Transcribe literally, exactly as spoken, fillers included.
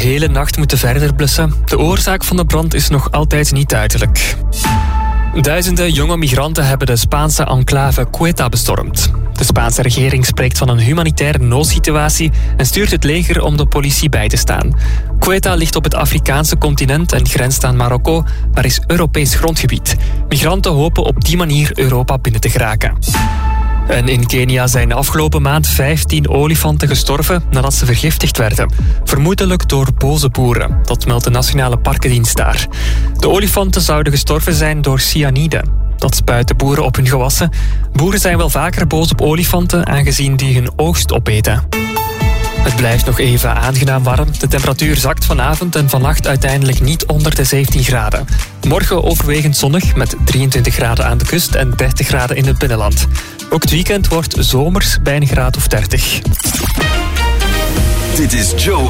hele nacht moeten verder blussen. De oorzaak van de brand is nog altijd niet duidelijk. Duizenden jonge migranten hebben de Spaanse enclave Ceuta bestormd. De Spaanse regering spreekt van een humanitaire noodsituatie en stuurt het leger om de politie bij te staan. Ceuta ligt op het Afrikaanse continent en grenst aan Marokko, maar is Europees grondgebied. Migranten hopen op die manier Europa binnen te geraken. En in Kenia zijn de afgelopen maand vijftien olifanten gestorven nadat ze vergiftigd werden. Vermoedelijk door boze boeren. Dat meldt de Nationale Parkendienst daar. De olifanten zouden gestorven zijn door cyanide. Dat spuiten boeren op hun gewassen. Boeren zijn wel vaker boos op olifanten, aangezien die hun oogst opeten. Het blijft nog even aangenaam warm. De temperatuur zakt vanavond en vannacht uiteindelijk niet onder de zeventien graden. Morgen overwegend zonnig met drieëntwintig graden aan de kust en dertig graden in het binnenland. Ook het weekend wordt zomers bij een graad of dertig. Dit is Joe